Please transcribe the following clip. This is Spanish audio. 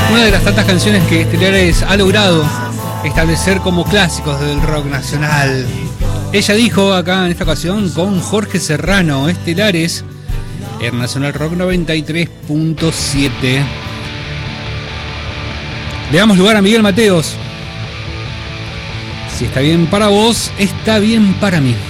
Una de las tantas canciones que Estelares ha logrado establecer como clásicos del rock nacional. Ella dijo acá en esta ocasión con Jorge Serrano, Estelares, en Nacional Rock 93.7. Le damos lugar a Miguel Mateos. Si está bien para vos, está bien para mí.